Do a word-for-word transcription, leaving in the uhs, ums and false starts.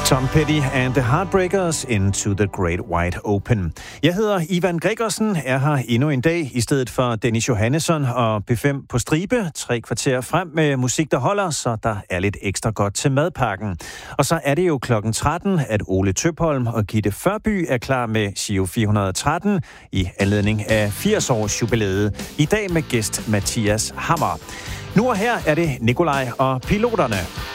Tom Petty and the Heartbreakers into the Great Wide Open. Jeg hedder Ivan Gregersen, er her endnu en dag i stedet for Dennis Johannesson og P fem på stribe. Tre kvarter frem med musik, der holder, så der er lidt ekstra godt til madpakken. Og så er det jo klokken tretten, at Ole Tøpholm og Gitte Førby er klar med Giro fire hundrede og tretten i anledning af firs års jubilæet. I dag med gæst Mathias Hammer. Nu og her er det Nikolaj og piloterne.